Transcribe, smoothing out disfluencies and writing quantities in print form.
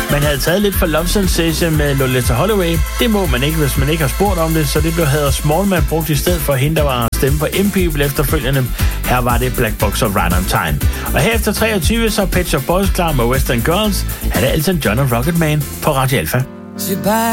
Man havde taget lidt for Love Sensation med Loletta Holloway. Det må man ikke, hvis man ikke har spurgt om det, så det blev Heather Smallman brugt i stedet for hende, der var stemme for M-People efterfølgende. Her var det Black Box of Right on Time. Og her efter 23, så er Pet Shop Boys klar med Western Girls. Her er det Elton John og Rocketman på Radio Alpha.